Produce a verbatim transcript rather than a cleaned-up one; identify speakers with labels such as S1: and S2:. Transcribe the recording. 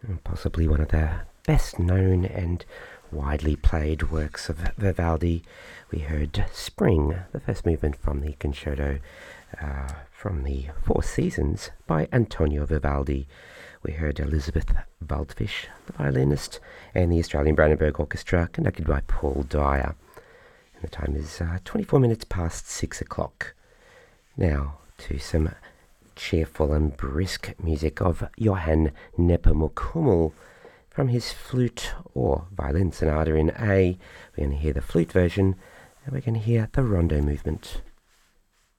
S1: possibly one of the best known and widely played works of Vivaldi. We heard Spring, the first movement from the concerto uh, from the Four Seasons by Antonio Vivaldi. We heard Elizabeth Waldfish, the violinist, and the Australian Brandenburg Orchestra, conducted by Paul Dyer. And the time is uh, twenty-four minutes past six o'clock. Now to some cheerful and brisk music of Johann Nepomuk Hummel from his flute or violin sonata in A. We're going to hear the flute version, and we're going to hear the rondo movement.